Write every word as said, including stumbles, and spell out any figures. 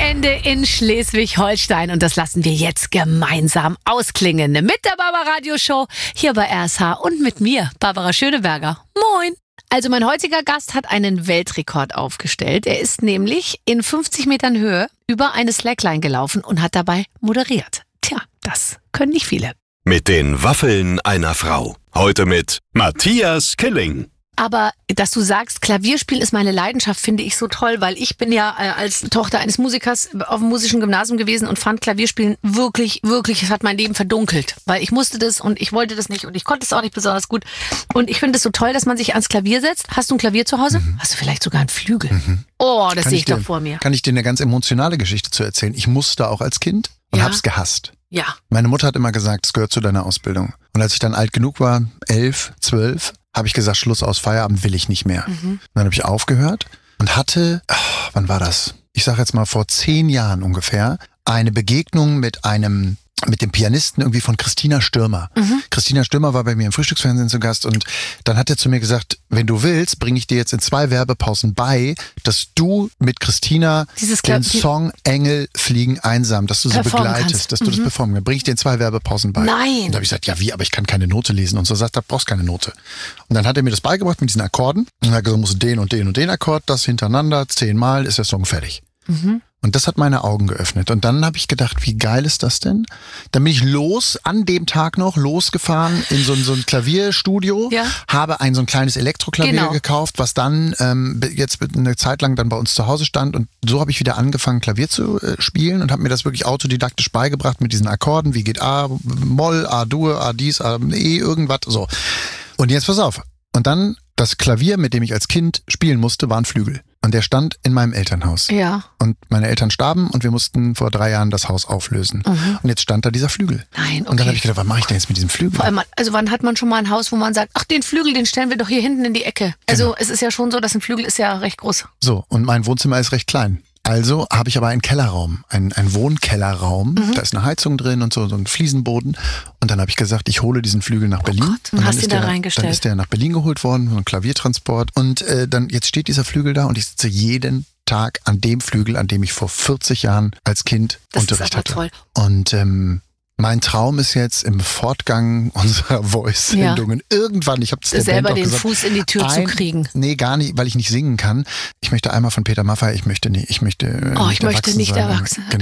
Wochenende in Schleswig-Holstein und das lassen wir jetzt gemeinsam ausklingen. Mit der Barbara Radio Show hier bei R S H und mit mir, Barbara Schöneberger. Moin! Also mein heutiger Gast hat einen Weltrekord aufgestellt. Er ist nämlich in fünfzig Metern Höhe über eine Slackline gelaufen und hat dabei moderiert. Tja, das können nicht viele. Mit den Waffeln einer Frau. Heute mit Matthias Killing. Aber dass du sagst, Klavierspielen ist meine Leidenschaft, finde ich so toll, weil ich bin ja äh, als Tochter eines Musikers auf dem musischen Gymnasium gewesen und fand Klavierspielen wirklich, wirklich, es hat mein Leben verdunkelt. Weil ich musste das und ich wollte das nicht und ich konnte es auch nicht besonders gut. Und ich finde es so toll, dass man sich ans Klavier setzt. Hast du ein Klavier zu Hause? Mhm. Hast du vielleicht sogar einen Flügel? Mhm. Oh, das sehe ich dir, doch vor mir. Kann ich dir eine ganz emotionale Geschichte zu erzählen? Ich musste auch als Kind und Ja? hab's gehasst. Ja. Meine Mutter hat immer gesagt, es gehört zu deiner Ausbildung. Und als ich dann alt genug war, elf, zwölf, habe ich gesagt, Schluss aus, Feierabend will ich nicht mehr. Mhm. Dann habe ich aufgehört und hatte, oh, wann war das? Ich sage jetzt mal vor zehn Jahren ungefähr, eine Begegnung mit einem, mit dem Pianisten irgendwie von Christina Stürmer. Mhm. Christina Stürmer war bei mir im Frühstücksfernsehen zu Gast und dann hat er zu mir gesagt, wenn du willst, bringe ich dir jetzt in zwei Werbepausen bei, dass du mit Christina Dieses den Klavier- Song Engel fliegen einsam, dass du sie Performen begleitest, kannst. dass du Mhm. das performen kannst. Bring ich dir in zwei Werbepausen bei. Nein. Und da habe ich gesagt, ja wie, aber ich kann keine Note lesen. Und so sagt er, du brauchst keine Note. Und dann hat er mir das beigebracht mit diesen Akkorden. Und er hat gesagt, du musst den und den und den Akkord, das hintereinander, zehnmal ist der Song fertig. Mhm. Und das hat meine Augen geöffnet. Und dann habe ich gedacht, wie geil ist das denn? Dann bin ich los, an dem Tag noch, losgefahren in so ein, so ein Klavierstudio, Ja. habe ein so ein kleines Elektroklavier Genau. gekauft, was dann ähm, jetzt eine Zeit lang dann bei uns zu Hause stand. Und so habe ich wieder angefangen, Klavier zu äh, spielen und habe mir das wirklich autodidaktisch beigebracht mit diesen Akkorden. Wie geht A, Moll, A-Dur, A-Dies, A-E, irgendwas, so. Und jetzt pass auf. Und dann das Klavier, mit dem ich als Kind spielen musste, war ein Flügel. Und der stand in meinem Elternhaus. Ja. Und meine Eltern starben und wir mussten vor drei Jahren das Haus auflösen. Mhm. Und jetzt stand da dieser Flügel. Nein, Und dann okay. habe ich gedacht, was mache ich denn jetzt mit diesem Flügel? Vor allem, also wann hat man schon mal ein Haus, wo man sagt, ach, den Flügel, den stellen wir doch hier hinten in die Ecke. Also Genau. es ist ja schon so, dass ein Flügel ist ja recht groß. So, und mein Wohnzimmer ist recht klein. Also habe ich aber einen Kellerraum, einen, einen Wohnkellerraum. Mhm. Da ist eine Heizung drin und so, so ein Fliesenboden. Und dann habe ich gesagt, ich hole diesen Flügel nach Berlin. Gott, und dann hast ist ihn da der, reingestellt. Dann ist der nach Berlin geholt worden, so ein Klaviertransport. Und äh, dann jetzt steht dieser Flügel da und ich sitze jeden Tag an dem Flügel, an dem ich vor vierzig Jahren als Kind Das ist Unterricht aber hatte. toll. Und ähm, mein Traum ist jetzt im Fortgang unserer Voice-Sendungen irgendwann, ich habe es der Selber Band auch den gesagt, Fuß in die Tür zu ein- kriegen. Nee, gar nicht, weil ich nicht singen kann. Ich möchte einmal von Peter Maffay, ich möchte nicht, ich möchte äh, Oh, nicht ich möchte erwachsen nicht sein. erwachsen. Genau.